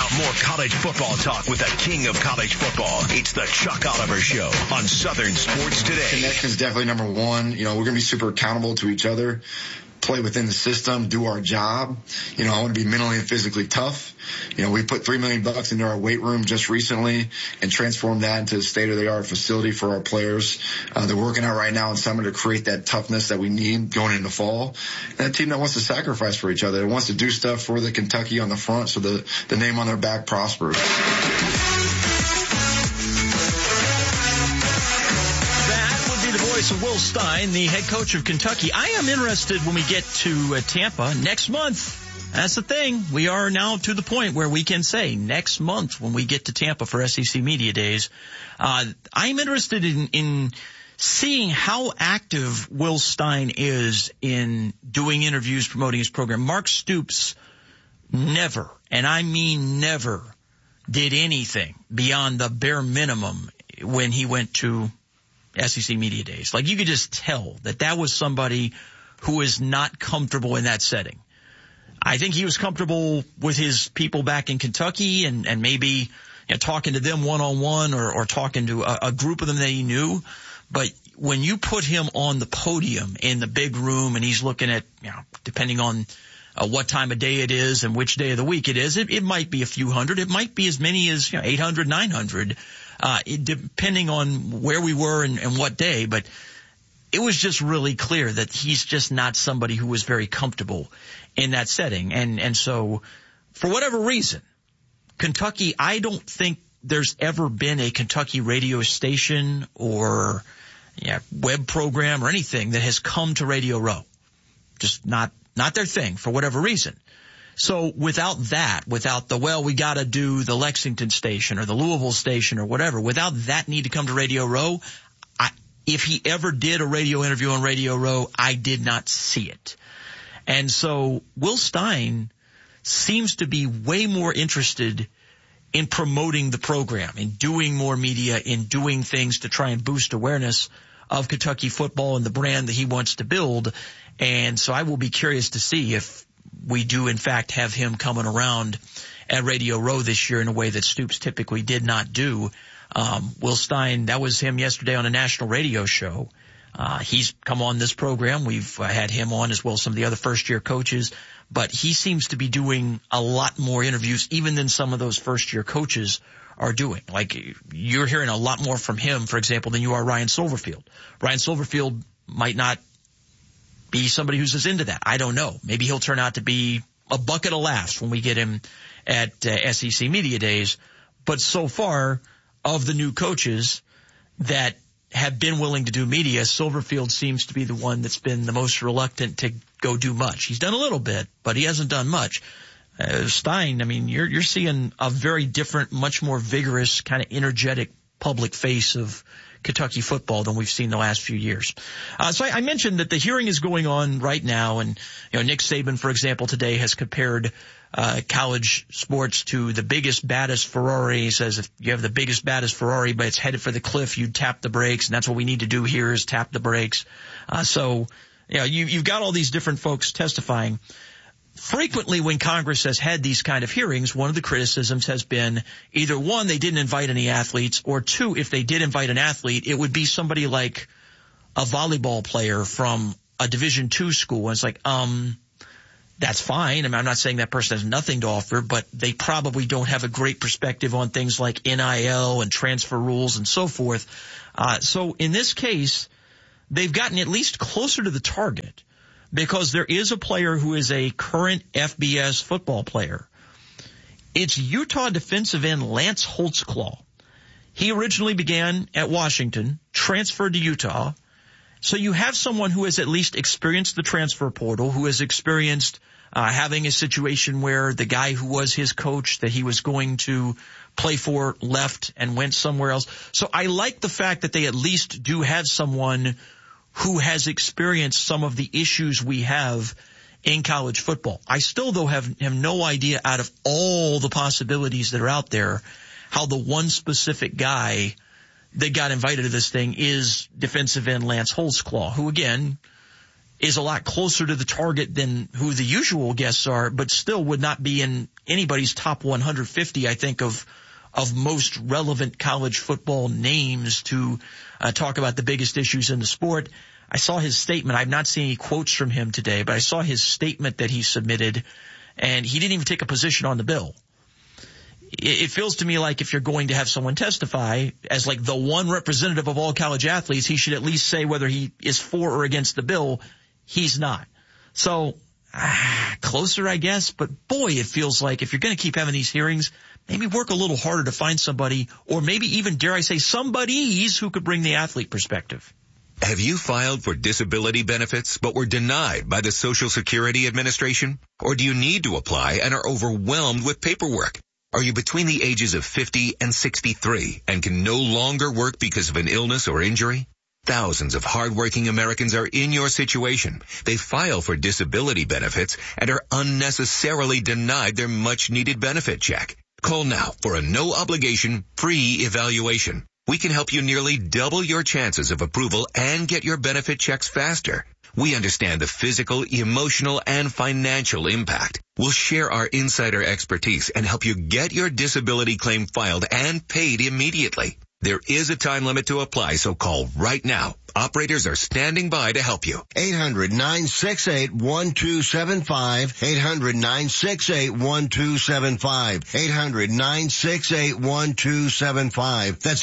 Now, more college football talk with the king of college football. It's the Chuck Oliver Show on Southern Sports Today. Connection is definitely number one. We're going to be super accountable to each other, play within the system, do our job. I want to be mentally and physically tough. We put $3 million into our weight room just recently and transformed that into a state-of-the-art facility for our players. They're working out right now in summer to create that toughness that we need going into fall. And that team that wants to sacrifice for each other, that wants to do stuff for the Kentucky on the front so the name on their back prospers. Of Will Stein, the head coach of Kentucky. I am interested when we get to Tampa next month. That's the thing. We are now to the point where we can say next month when we get to Tampa for SEC Media Days. I'm interested in seeing how active Will Stein is in doing interviews, promoting his program. Mark Stoops never, and I mean never, did anything beyond the bare minimum when he went to SEC Media Days. Like, you could just tell that was somebody who is not comfortable in that setting. I think he was comfortable with his people back in Kentucky and maybe talking to them one-on-one or talking to a group of them that he knew. But when you put him on the podium in the big room and he's looking at, depending on what time of day it is and which day of the week it is, it might be a few hundred. It might be as many as 800, 900. Depending on where we were and what day, but it was just really clear that he's just not somebody who was very comfortable in that setting. And so for whatever reason, Kentucky, I don't think there's ever been a Kentucky radio station or web program or anything that has come to Radio Row. Just not their thing for whatever reason. So without we got to do the Lexington station or the Louisville station or whatever, without that need to come to Radio Row, if he ever did a radio interview on Radio Row, I did not see it. And so Will Stein seems to be way more interested in promoting the program, in doing more media, in doing things to try and boost awareness of Kentucky football and the brand that he wants to build. And so I will be curious to see if we do, in fact, have him coming around at Radio Row this year in a way that Stoops typically did not do. Will Stein, that was him yesterday on a national radio show. He's come on this program. We've had him on as well as some of the other first-year coaches. But he seems to be doing a lot more interviews even than some of those first-year coaches are doing. Like, you're hearing a lot more from him, for example, than you are Ryan Silverfield. Ryan Silverfield might not be somebody who's as into that. I don't know. Maybe he'll turn out to be a bucket of laughs when we get him at SEC Media Days. But so far, of the new coaches that have been willing to do media, Silverfield seems to be the one that's been the most reluctant to go do much. He's done a little bit, but he hasn't done much. Stein, I mean, you're seeing a very different, much more vigorous, kind of energetic public face of Kentucky football than we've seen the last few years. So I mentioned that the hearing is going on right now, and Nick Saban, for example, today has compared college sports to the biggest, baddest Ferrari. He says if you have the biggest, baddest Ferrari, but it's headed for the cliff, you tap the brakes, and that's what we need to do here is tap the brakes. So you've got all these different folks testifying. Frequently when Congress has had these kind of hearings, one of the criticisms has been either one, they didn't invite any athletes, or two, if they did invite an athlete, it would be somebody like a volleyball player from a Division II school. And it's like, that's fine. I mean, I'm not saying that person has nothing to offer, but they probably don't have a great perspective on things like NIL and transfer rules and so forth. So in this case, they've gotten at least closer to the target, because there is a player who is a current FBS football player. It's Utah defensive end Lance Holtzclaw. He originally began at Washington, transferred to Utah. So you have someone who has at least experienced the transfer portal, who has experienced having a situation where the guy who was his coach that he was going to play for left and went somewhere else. So I like the fact that they at least do have someone who has experienced some of the issues we have in college football. I still, though, have no idea out of all the possibilities that are out there how the one specific guy that got invited to this thing is defensive end Lance Holtzclaw, who, again, is a lot closer to the target than who the usual guests are, but still would not be in anybody's top 150, I think, of most relevant college football names to talk about the biggest issues in the sport. I saw his statement. I've not seen any quotes from him today, but I saw his statement that he submitted, and he didn't even take a position on the bill. It feels to me like if you're going to have someone testify as like the one representative of all college athletes, he should at least say whether he is for or against the bill. He's not. So, closer, I guess. But boy, it feels like if you're going to keep having these hearings, maybe work a little harder to find somebody, or maybe even, dare I say, somebodies who could bring the athlete perspective. Have you filed for disability benefits but were denied by the Social Security Administration? Or do you need to apply and are overwhelmed with paperwork? Are you between the ages of 50 and 63 and can no longer work because of an illness or injury? Thousands of hardworking Americans are in your situation. They file for disability benefits and are unnecessarily denied their much-needed benefit check. Call now for a no-obligation, free evaluation. We can help you nearly double your chances of approval and get your benefit checks faster. We understand the physical, emotional, and financial impact. We'll share our insider expertise and help you get your disability claim filed and paid immediately. There is a time limit to apply, so call right now. Operators are standing by to help you. 800-968-1275. 800-968-1275. 800-968-1275. That's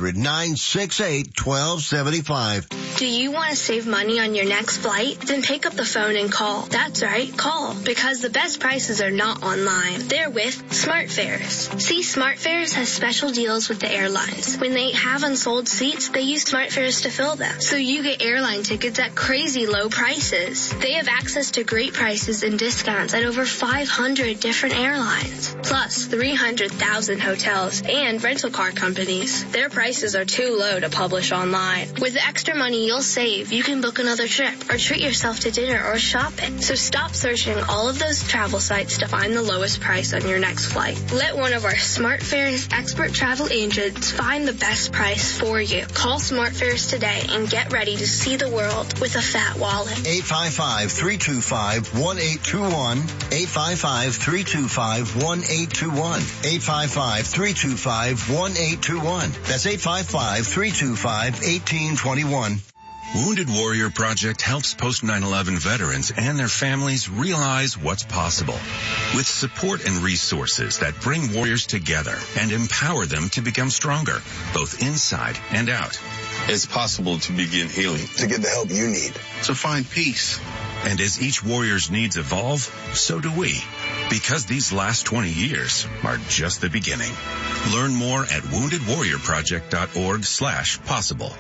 800-968-1275. Do you want to save money on your next flight? Then pick up the phone and call. That's right, call. Because the best prices are not online. They're with SmartFares. See, SmartFares has special deals with the airlines. When they have unsold seats, they use SmartFares to fill them. So you get airline tickets at crazy low prices. They have access to great prices and discounts at over 500 different airlines. Plus 300,000 hotels and rental car companies. Their prices are too low to publish online. With the extra money you'll save, you can book another trip or treat yourself to dinner or shopping. So stop searching all of those travel sites to find the lowest price on your next flight. Let one of our SmartFares expert travel agents find the best price for you. Call SmartFares today and get ready to see the world with a fat wallet. 855-325-1821. 855-325-1821. 855-325-1821. That's 855-325-1821. Wounded Warrior Project helps post 9/11 veterans and their families realize what's possible. With support and resources that bring warriors together and empower them to become stronger, both inside and out. It's possible to begin healing. To get the help you need. To find peace. And as each warrior's needs evolve, so do we. Because these last 20 years are just the beginning. Learn more at woundedwarriorproject.org/possible.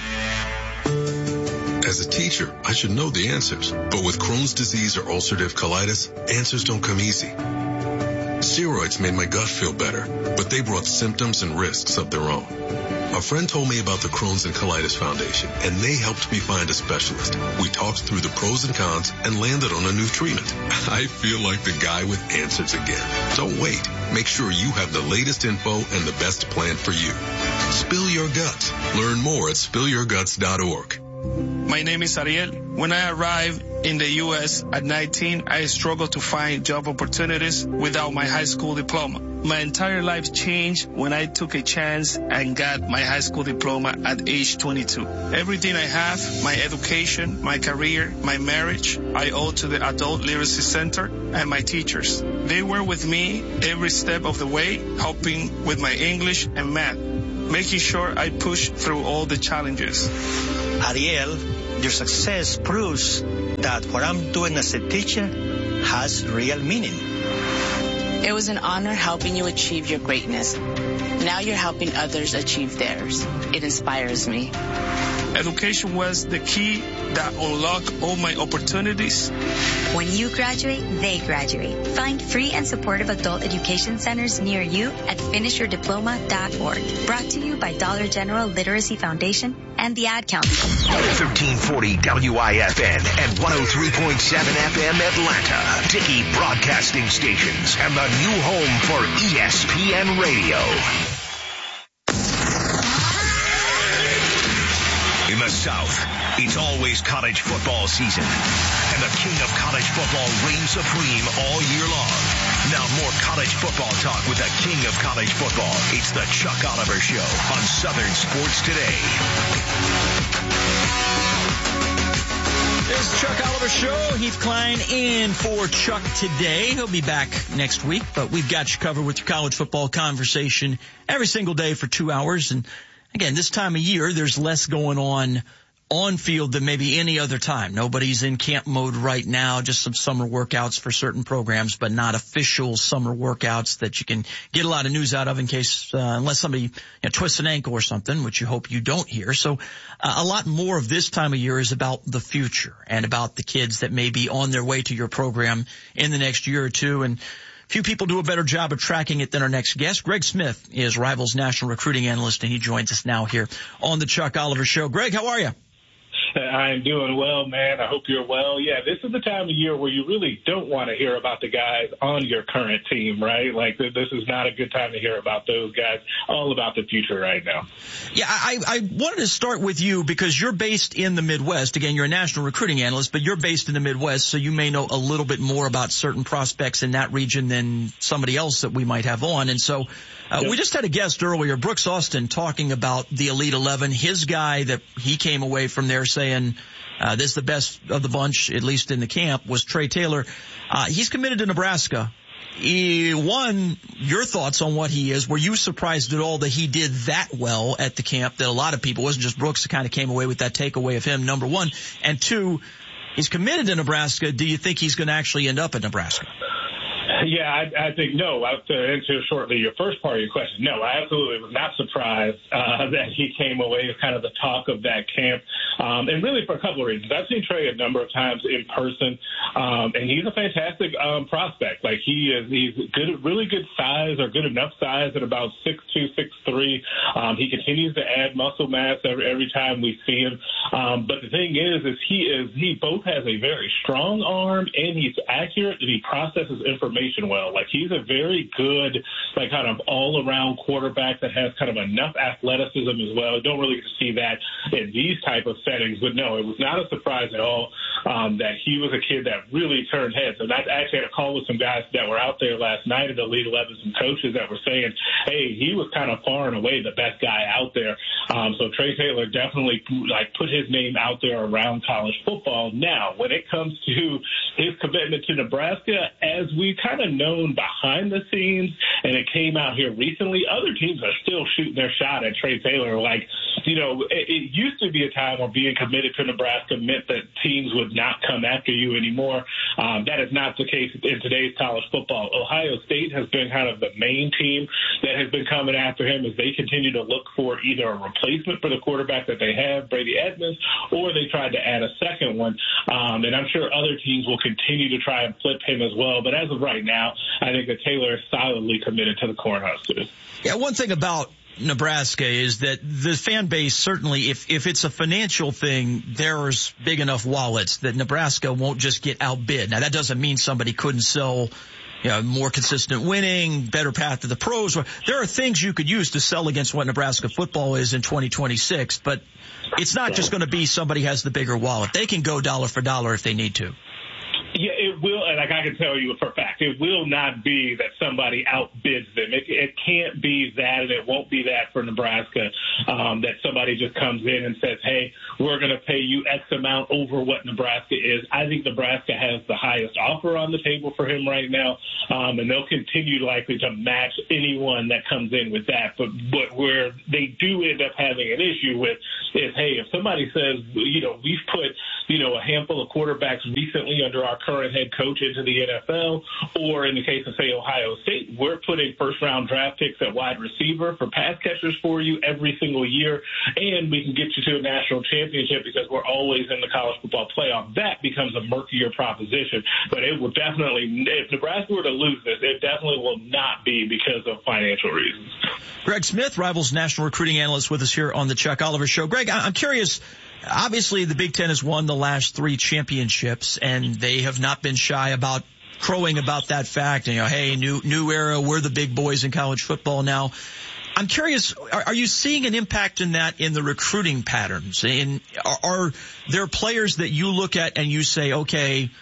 As a teacher, I should know the answers. But with Crohn's disease or ulcerative colitis, answers don't come easy. Steroids made my gut feel better, but they brought symptoms and risks of their own. A friend told me about the Crohn's and Colitis Foundation, and they helped me find a specialist. We talked through the pros and cons and landed on a new treatment. I feel like the guy with answers again. Don't wait. Make sure you have the latest info and the best plan for you. Spill your guts. Learn more at spillyourguts.org. My name is Ariel. When I arrived in the U.S. at 19, I struggled to find job opportunities without my high school diploma. My entire life changed when I took a chance and got my high school diploma at age 22. Everything I have, my education, my career, my marriage, I owe to the Adult Literacy Center and my teachers. They were with me every step of the way, helping with my English and math, making sure I pushed through all the challenges. Ariel, your success proves that what I'm doing as a teacher has real meaning. It was an honor helping you achieve your greatness. Now you're helping others achieve theirs. It inspires me. Education was the key that unlocked all my opportunities. When you graduate, they graduate. Find free and supportive adult education centers near you at finishyourdiploma.org. Brought to you by Dollar General Literacy Foundation and the Ad Council. 1340 WIFN and 103.7 FM Atlanta. Dickey Broadcasting Stations and the new home for ESPN Radio. In the South, it's always college football season, and the king of college football reigns supreme all year long. Now more college football talk with the king of college football. It's the Chuck Oliver Show on Southern Sports Today. This is the Chuck Oliver Show. Heath Klein in for Chuck today. He'll be back next week, but we've got you covered with your college football conversation every single day for 2 hours. And again, this time of year, there's less going on field than maybe any other time. Nobody's in camp mode right now, just some summer workouts for certain programs, but not official summer workouts that you can get a lot of news out of in case, unless somebody twists an ankle or something, which you hope you don't hear. So a lot more of this time of year is about the future and about the kids that may be on their way to your program in the next year or two. And few people do a better job of tracking it than our next guest. Greg Smith is Rivals national recruiting analyst, and he joins us now here on the Chuck Oliver Show. Greg, how are you? I'm doing well, man. I hope you're well. Yeah, this is the time of year where you really don't want to hear about the guys on your current team, right? Like, this is not a good time to hear about those guys. All about the future right now. Yeah, I wanted to start with you because you're based in the Midwest. Again, you're a national recruiting analyst, but you're based in the Midwest, so you may know a little bit more about certain prospects in that region than somebody else that we might have on. And so we just had a guest earlier, Brooks Austin, talking about the Elite 11. His guy that he came away from there saying this is the best of the bunch, at least in the camp, was Trey Taylor. He's committed to Nebraska. One, your thoughts on what he is. Were you surprised at all that he did that well at the camp, that a lot of people, wasn't just Brooks, that kind of came away with that takeaway of him, number one? And two, he's committed to Nebraska. Do you think he's going to actually end up at Nebraska? Yeah, I think no. To answer shortly your first part of your question, no, I absolutely was not surprised that he came away as kind of the talk of that camp, and really for a couple of reasons. I've seen Trey a number of times in person, and he's a fantastic prospect. Like, he's good, really good size, or good enough size at about 6'2", 6'3". He continues to add muscle mass every time we see him. But the thing is he both has a very strong arm, and he's accurate, and he processes information well. Like, he's a very good, like, kind of all-around quarterback that has kind of enough athleticism as well. Don't really get to see that in these type of settings, but no, it was not a surprise at all that he was a kid that really turned heads. And I actually had a call with some guys that were out there last night at Elite 11, some coaches that were saying, hey, he was kind of far and away the best guy out there. So Trey Taylor definitely, like, put his name out there around college football. Now, when it comes to his commitment to Nebraska, as we kind of known behind the scenes, and it came out here recently, other teams are still shooting their shot at Trey Taylor. Like, it used to be a time where being committed to Nebraska meant that teams would not come after you anymore. That is not the case in today's college football. Ohio State has been kind of the main team that has been coming after him as they continue to look for either a replacement for the quarterback that they have, Brady Edmonds, or they tried to add a second one. And I'm sure other teams will continue to try and flip him as well. But as of right now, I think that Taylor is solidly committed to the Cornhuskers. Yeah, one thing about Nebraska is that the fan base, certainly, if it's a financial thing, there's big enough wallets that Nebraska won't just get outbid. Now, that doesn't mean somebody couldn't sell more consistent winning, better path to the pros. There are things you could use to sell against what Nebraska football is in 2026, but it's not just going to be somebody has the bigger wallet. They can go dollar for dollar if they need to. Yeah, it will, and like I can tell you for a fact, it will not be that somebody outbids them. It can't be that, and it won't be that for Nebraska, that somebody just comes in and says, hey, we're going to pay you X amount over what Nebraska is. I think Nebraska has the highest offer on the table for him right now, and they'll continue likely to match anyone that comes in with that. But where they do end up having an issue with is, hey, if somebody says, we've put, a handful of quarterbacks recently under our current head coach into the NFL, or in the case of, say, Ohio State, we're putting first-round draft picks at wide receiver for pass catchers for you every single year, and we can get you to a national championship because we're always in the college football playoff. That becomes a murkier proposition. But it will definitely, if Nebraska were to lose this, it definitely will not be because of financial reasons. Greg Smith, Rivals national recruiting analyst, with us here on the Chuck Oliver Show. Greg, I'm curious. Obviously, the Big Ten has won the last 3 championships, and they have not been shy about crowing about that fact. Hey, new era, we're the big boys in college football now. I'm curious, are you seeing an impact in that in the recruiting patterns? Are there players that you look at and you say, okay,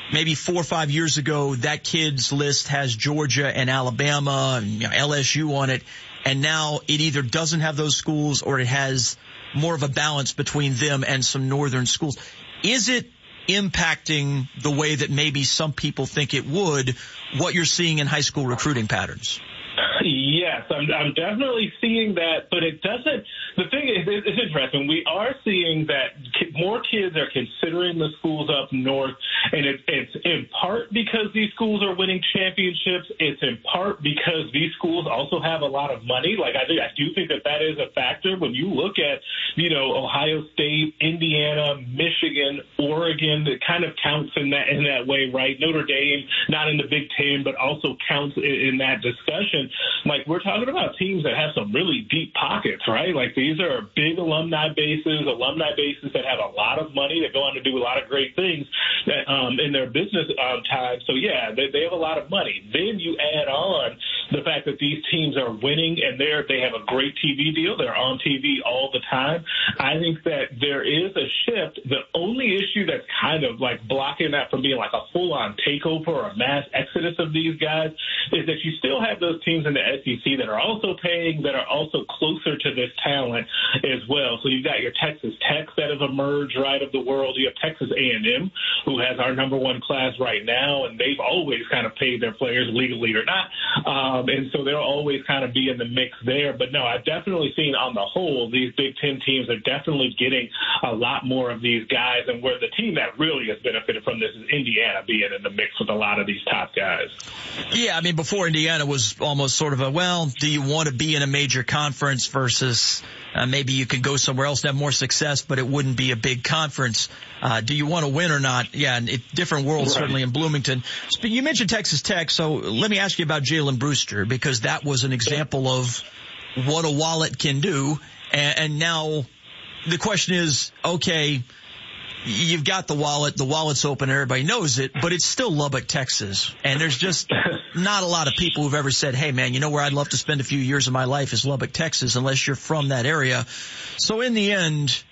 maybe 4 or 5 years ago, that kid's list has Georgia and Alabama and LSU on it, and now it either doesn't have those schools or it has more of a balance between them and some northern schools. Is it impacting the way that maybe some people think it would, what you're seeing in high school recruiting patterns? Yes, I'm definitely seeing that, but it doesn't. The thing is, it's interesting. We are seeing that more kids are considering the schools up north, and it's in part because these schools are winning championships. It's in part because these schools also have a lot of money. Like I do think that is a factor when you look at, Ohio State, Indiana, Michigan, Oregon. It kind of counts in that way, right? Notre Dame, not in the Big Ten, but also counts in that discussion. Like, we're talking about teams that have some really deep pockets, right? Like, these are big alumni bases that have a lot of money that go on to do a lot of great things that, in their business time. So, yeah, they have a lot of money. Then you add on the fact that these teams are winning and they have a great TV deal. They're on TV all the time. I think that there is a shift. The only issue that's kind of like blocking that from being like a full-on takeover or a mass exodus of these guys is that you still have those teams in the SEC that are also paying, that are also closer to this talent as well. So you've got your Texas Techs that have emerged, right, of the world. You have Texas A&M, who has our number one class right now, and they've always kind of paid their players legally or not. And so they'll always kind of be in the mix there. But no, I've definitely seen on the whole, these Big Ten teams are definitely getting a lot more of these guys. And where the team that really has benefited from this is Indiana being in the mix with a lot of these top guys. Yeah, I mean, before Indiana was almost sort of do you want to be in a major conference versus maybe you could go somewhere else and have more success, but it wouldn't be a big conference. Do you want to win or not? Yeah, different worlds, right. Certainly in Bloomington. You mentioned Texas Tech, so let me ask you about Jalen Brewster, because that was an example of what a wallet can do. And now the question is, okay, you've got the wallet's open, everybody knows it, but it's still Lubbock, Texas. And there's just not a lot of people who've ever said, hey man, you know where I'd love to spend a few years of my life is Lubbock, Texas, unless you're from that area. So in the end,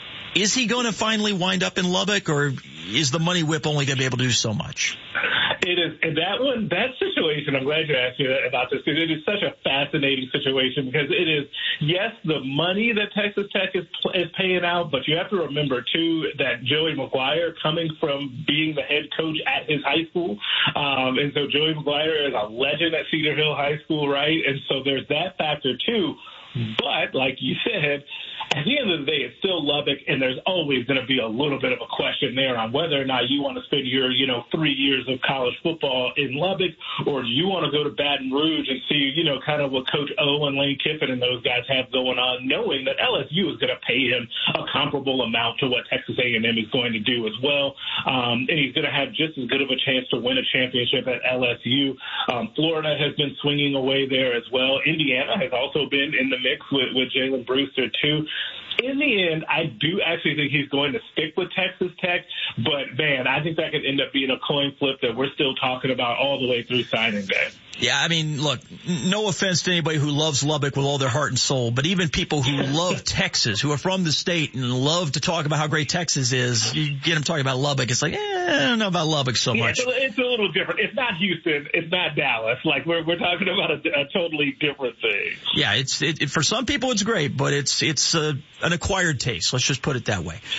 is he going to finally wind up in Lubbock, or is the money whip only going to be able to do so much? It is that situation. I'm glad you asked me about this, because it is such a fascinating situation, because it is, yes, the money that Texas Tech is paying out, but you have to remember too that Joey McGuire, coming from being the head coach at his high school, and so Joey McGuire is a legend at Cedar Hill High School, right? And so there's that factor too. But like you said, at the end of the day, it's still Lubbock, and there's always going to be a little bit of a question there on whether or not you want to spend your, 3 years of college football in Lubbock, or do you want to go to Baton Rouge and see, kind of what Coach O and Lane Kiffin and those guys have going on, knowing that LSU is going to pay him a comparable amount to what Texas A&M is going to do as well. And he's going to have just as good of a chance to win a championship at LSU. Florida has been swinging away there as well. Indiana has also been in the mix with Jalen Brewster too. In the end, I do actually think he's going to stick with Texas Tech, but, man, I think that could end up being a coin flip that we're still talking about all the way through signing day. Yeah, I mean, look, no offense to anybody who loves Lubbock with all their heart and soul, but even people who love Texas, who are from the state and love to talk about how great Texas is, you get them talking about Lubbock, it's like, I don't know about Lubbock so much. It's a little different. It's not Houston. It's not Dallas. Like, we're talking about a totally different thing. Yeah, for some people it's great, but it's an acquired taste. Let's just put it that way.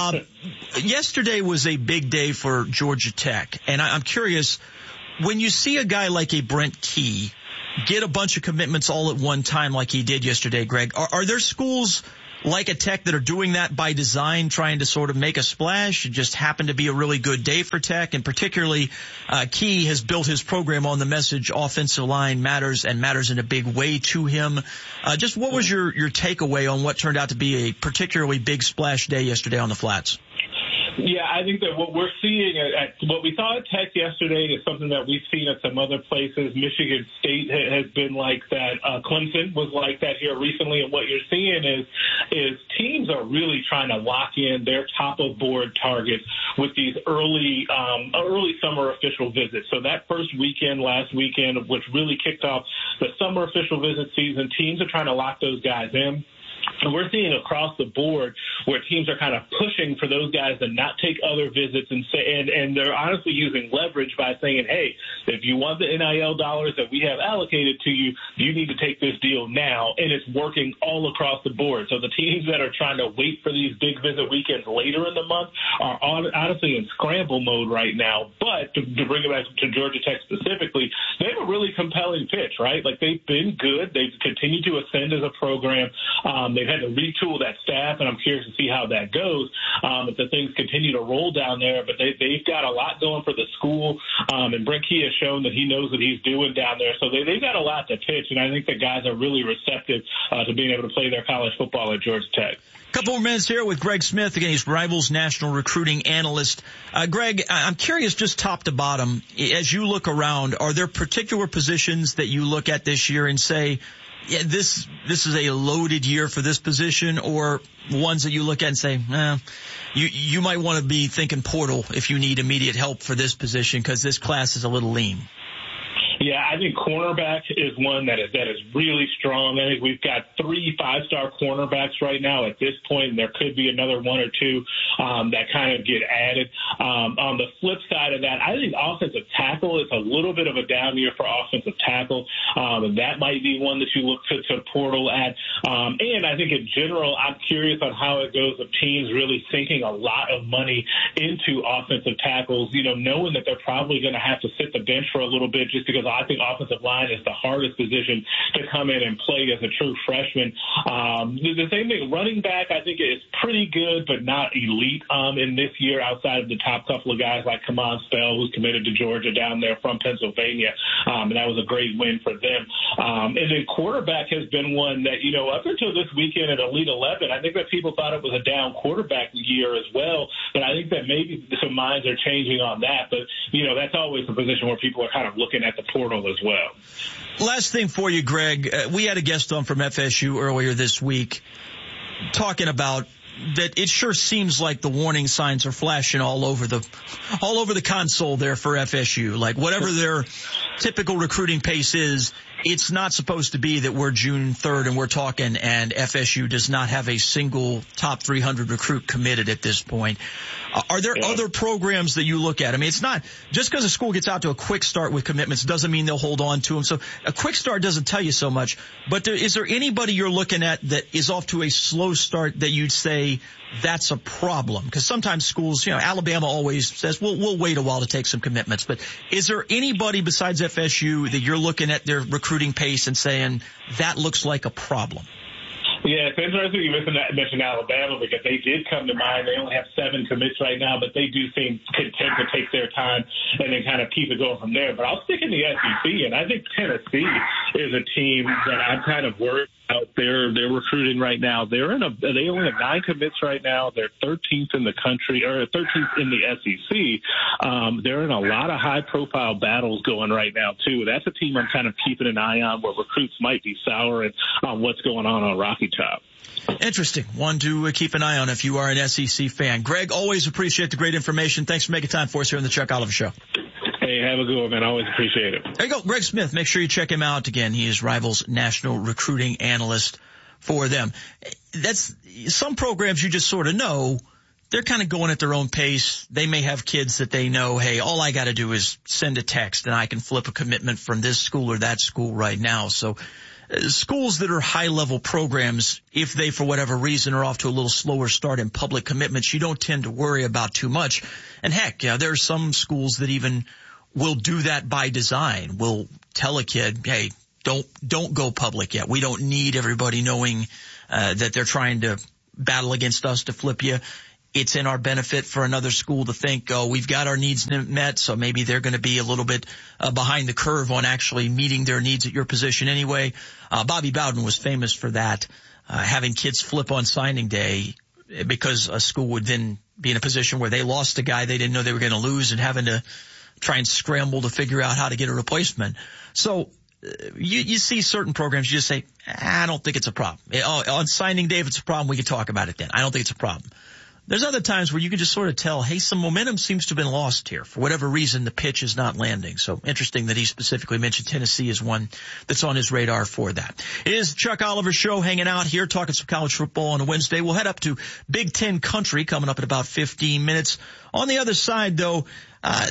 Yesterday was a big day for Georgia Tech, and I'm curious, when you see a guy like a Brent Key get a bunch of commitments all at one time like he did yesterday, Greg, are there schools like a Tech that are doing that by design, trying to sort of make a splash? It just happened to be a really good day for Tech, and particularly Key has built his program on the message offensive line matters, and matters in a big way to him. Just what was your takeaway on what turned out to be a particularly big splash day yesterday on the flats? Yeah, I think that what we're seeing what we saw at Tech yesterday is something that we've seen at some other places. Michigan State has been like that. Clemson was like that here recently. And what you're seeing is teams are really trying to lock in their top of board targets with these early summer official visits. So that first weekend, last weekend, which really kicked off the summer official visit season, teams are trying to lock those guys in. And we're seeing across the board where teams are kind of pushing for those guys to not take other visits and they're honestly using leverage by saying, hey, if you want the NIL dollars that we have allocated to you, you need to take this deal now. And it's working all across the board. So the teams that are trying to wait for these big visit weekends later in the month are honestly in scramble mode right now. But to bring it back to Georgia Tech specifically, they have a really compelling pitch, right? Like, they've been good. They've continued to ascend as a program. They've had to retool that staff, and I'm curious to see how that goes if the things continue to roll down there. But they've got a lot going for the school, and Brent Key has shown that he knows what he's doing down there. So they've got a lot to pitch, and I think the guys are really receptive to being able to play their college football at Georgia Tech. Couple more minutes here with Greg Smith. Again, he's Rivals National Recruiting Analyst. Greg, I'm curious, just top to bottom, as you look around, are there particular positions that you look at this year and say, yeah, this is a loaded year for this position, or ones that you look at and say, you might want to be thinking portal if you need immediate help for this position because this class is a little lean? Yeah, I think cornerback is one that is really strong. I think we've got 3 5-star cornerbacks right now at this point, and there could be another 1 or 2 that kind of get added. On the flip side of that, I think offensive tackle is a little bit of a down year for offensive tackle. And that might be one that you look to portal at. And I think in general, I'm curious on how it goes with teams really sinking a lot of money into offensive tackles, knowing that they're probably going to have to sit the bench for a little bit just because I think offensive line is the hardest position to come in and play as a true freshman. The same thing, running back, I think is pretty good, but not elite in this year outside of the top couple of guys like Kamon Spell, who's committed to Georgia down there from Pennsylvania. And that was a great win for them. And then quarterback has been one that, up until this weekend at Elite 11, I think that people thought it was a down quarterback year as well. But I think that maybe some minds are changing on that. But, that's always a position where people are kind of looking at the portal as well. Last thing for you, Greg. We had a guest on from FSU earlier this week talking about that it sure seems like the warning signs are flashing all over the console there for FSU. Like, whatever their typical recruiting pace is, it's not supposed to be that we're June 3rd and we're talking and FSU does not have a single top 300 recruit committed at this point. Are there other programs that you look at? I mean, it's not just because a school gets out to a quick start with commitments doesn't mean they'll hold on to them. So a quick start doesn't tell you so much. But is there anybody you're looking at that is off to a slow start that you'd say that's a problem? Because sometimes schools, Alabama always says, we'll wait a while to take some commitments. But is there anybody besides FSU that you're looking at their recruiting pace and saying that looks like a problem? Yeah, it's interesting you mentioned Alabama because they did come to mind. They only have 7 commits right now, but they do seem content to take their time and then kind of keep it going from there. But I'll stick in the SEC, and I think Tennessee is a team that I'm kind of worried about. They're recruiting right now. They only have 9 commits right now. They're 13th in the country, or 13th in the SEC. They're in a lot of high-profile battles going right now, too. That's a team I'm kind of keeping an eye on where recruits might be souring on what's going on Rocky Top. Interesting. One to keep an eye on if you are an SEC fan. Greg, always appreciate the great information. Thanks for making time for us here on the Chuck Oliver Show. Hey, have a good one, man. Always appreciate it. There you go. Greg Smith. Make sure you check him out. Again, he is Rivals National Recruiting Analyst for them. That's some programs you just sort of know. They're kind of going at their own pace. They may have kids that they know, hey, all I got to do is send a text and I can flip a commitment from this school or that school right now. So schools that are high-level programs, if they, for whatever reason, are off to a little slower start in public commitments, you don't tend to worry about too much. And heck, there are some schools that even will do that by design. Will tell a kid, hey, don't go public yet. We don't need everybody knowing that they're trying to battle against us to flip you. It's in our benefit for another school to think, oh, we've got our needs met, so maybe they're going to be a little bit behind the curve on actually meeting their needs at your position anyway. Bobby Bowden was famous for that, having kids flip on signing day because a school would then be in a position where they lost a guy they didn't know they were going to lose and having to try and scramble to figure out how to get a replacement. So you see certain programs, you just say, I don't think it's a problem. On signing day, if it's a problem, we can talk about it then. I don't think it's a problem. there's other times where you can just sort of tell, hey, some momentum seems to have been lost here. For whatever reason, the pitch is not landing. So interesting that he specifically mentioned Tennessee as one that's on his radar for that. It is the Chuck Oliver Show, hanging out here, talking some college football on a Wednesday. We'll head up to Big Ten country coming up in about 15 minutes. On the other side, though, I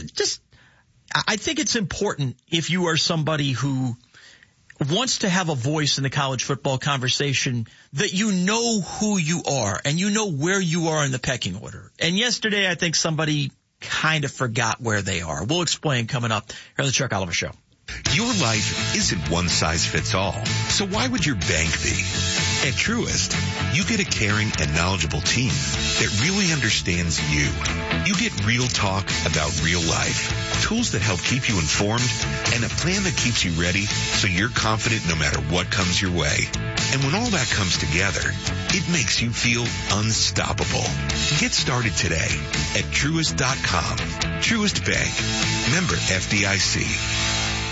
think it's important if you are somebody who wants to have a voice in the college football conversation that you know who you are and you know where you are in the pecking order. And yesterday, I think somebody kind of forgot where they are. We'll explain coming up here on the Chuck Oliver Show. Your life isn't one size fits all. So why would your bank be? At Truist, you get a caring and knowledgeable team that really understands you. You get real talk about real life, tools that help keep you informed, and a plan that keeps you ready so you're confident no matter what comes your way. And when all that comes together, it makes you feel unstoppable. Get started today at Truist.com. Truist Bank. Member FDIC.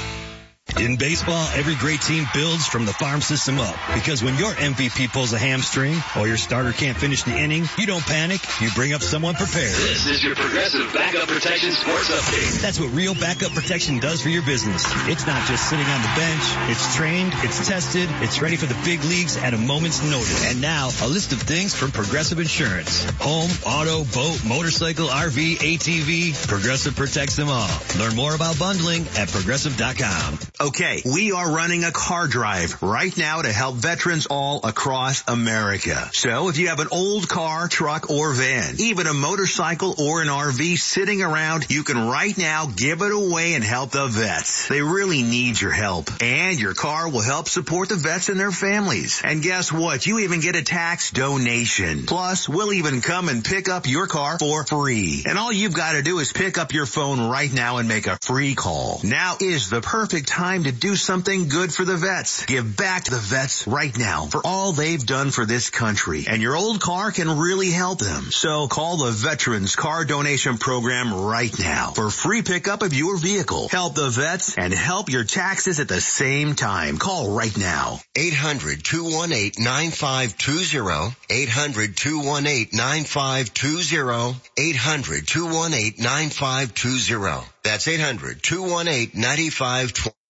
In baseball, every great team builds from the farm system up. Because when your MVP pulls a hamstring or your starter can't finish the inning, you don't panic. You bring up someone prepared. This is your Progressive Backup Protection Sports Update. That's what real backup protection does for your business. It's not just sitting on the bench. It's trained, it's tested, it's ready for the big leagues at a moment's notice. And now, a list of things from Progressive Insurance. Home, auto, boat, motorcycle, RV, ATV. Progressive protects them all. Learn more about bundling at Progressive.com. Okay, we are running a car drive right now to help veterans all across America. So if you have an old car, truck, or van, even a motorcycle or an RV sitting around, you can right now give it away and help the vets. They really need your help. And your car will help support the vets and their families. And guess what? You even get a tax donation. Plus, we'll even come and pick up your car for free. And all you've got to do is pick up your phone right now and make a free call. Now is the perfect time to do something good for the vets. Give back to the vets right now for all they've done for this country. And your old car can really help them. So call the Veterans Car Donation Program right now for free pickup of your vehicle. Help the vets and help your taxes at the same time. Call right now. 800-218-9520. 800-218-9520. 800-218-9520. That's 800-218-9520.